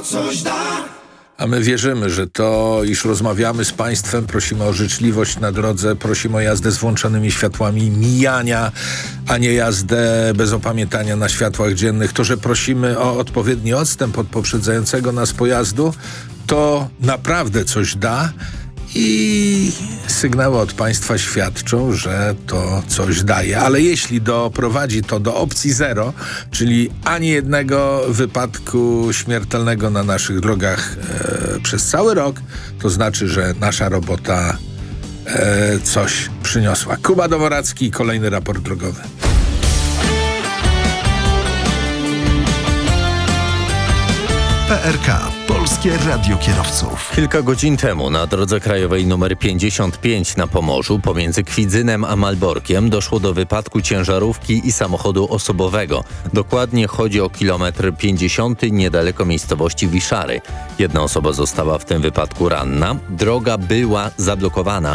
to coś da. A my wierzymy, że to, iż rozmawiamy z państwem, prosimy o życzliwość na drodze, prosimy o jazdę z włączonymi światłami mijania, a nie jazdę bez opamiętania na światłach dziennych. To, że prosimy o odpowiedni odstęp od poprzedzającego nas pojazdu, to naprawdę coś da. I sygnały od państwa świadczą, że to coś daje. Ale jeśli doprowadzi to do opcji zero, czyli ani jednego wypadku śmiertelnego na naszych drogach przez cały rok, to znaczy, że nasza robota coś przyniosła. Kuba Dworacki, kolejny raport drogowy. PRK, Polskie Radio Kierowców. Kilka godzin temu na drodze krajowej nr 55 na Pomorzu pomiędzy Kwidzynem a Malborkiem doszło do wypadku ciężarówki i samochodu osobowego. Dokładnie chodzi o kilometr 50 niedaleko miejscowości Wiszary. Jedna osoba została w tym wypadku ranna. Droga była zablokowana.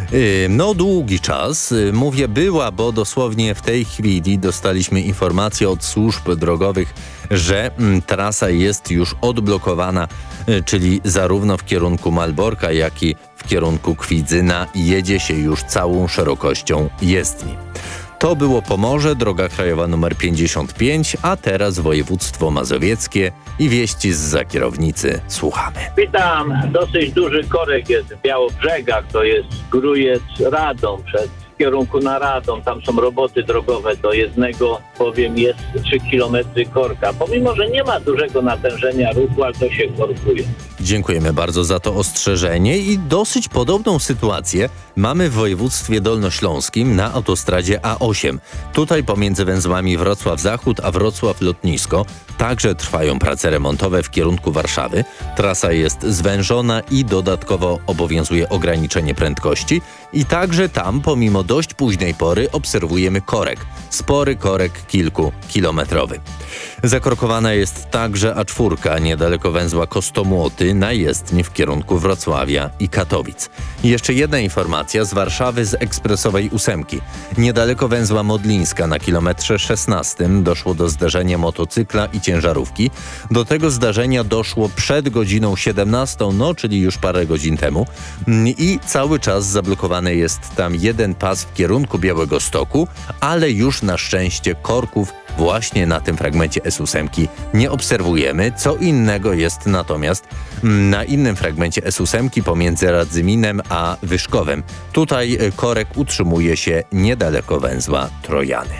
Długi czas. Mówię była, bo dosłownie w tej chwili dostaliśmy informację od służb drogowych, że trasa jest już odblokowana, czyli zarówno w kierunku Malborka, jak i w kierunku Kwidzyna jedzie się już całą szerokością jezdni. To było Pomorze, droga krajowa nr 55, a teraz województwo mazowieckie i wieści zza kierownicy. Słuchamy. Witam. Dosyć duży korek jest w Białobrzegach, to jest Grójec-Radom w kierunku na Radom. Tam są roboty drogowe do jednego, powiem, jest 3 km korka. Pomimo, że nie ma dużego natężenia ruchu, ale to się korkuje. Dziękujemy bardzo za to ostrzeżenie i dosyć podobną sytuację mamy w województwie dolnośląskim na autostradzie A8. Tutaj pomiędzy węzłami Wrocław Zachód a Wrocław Lotnisko także trwają prace remontowe w kierunku Warszawy. Trasa jest zwężona i dodatkowo obowiązuje ograniczenie prędkości i także tam pomimo dość późnej pory obserwujemy korek. Spory korek kilkukilometrowy. Zakorkowana jest także A4 niedaleko węzła Kostomłoty na jezdni w kierunku Wrocławia i Katowic. I jeszcze jedna informacja z Warszawy z ekspresowej 8. Niedaleko węzła Modlińska na kilometrze 16 doszło do zderzenia motocykla i ciężarówki. Do tego zdarzenia doszło przed godziną 17, czyli już parę godzin temu. I cały czas zablokowany jest tam jeden pas w kierunku Białegostoku, ale już na szczęście korków właśnie na tym fragmencie S8 nie obserwujemy. Co innego jest natomiast na innym fragmencie S8 pomiędzy Radzyminem a Wyszkowem. Tutaj korek utrzymuje się niedaleko węzła Trojany.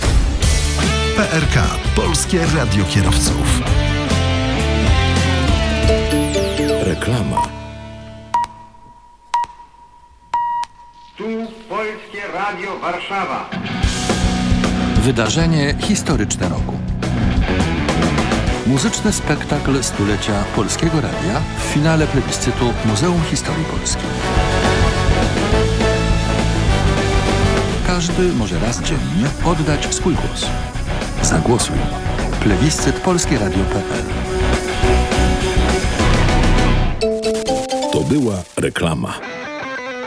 PRK, Polskie Radio Kierowców. Reklama. Tu Polskie Radio Warszawa. Wydarzenie historyczne roku. Muzyczny spektakl stulecia Polskiego Radia w finale plebiscytu Muzeum Historii Polski. Każdy może raz dziennie oddać swój głos. Zagłosuj. Plebiscyt polskieradio.pl. To była reklama.